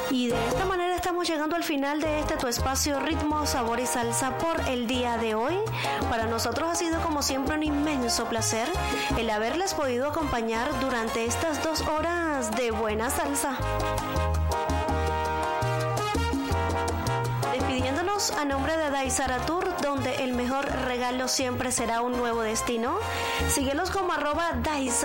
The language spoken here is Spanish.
Y de esta manera estamos llegando al final de este tu espacio Ritmo, Sabor y Salsa por el día de hoy. Para nosotros ha sido como siempre un inmenso placer el haberles podido acompañar durante estas 2 horas de buena salsa. Despidiéndonos a nombre de Daisara Tour, donde el mejor regalo siempre será un nuevo destino. Síguelos como @Daisara.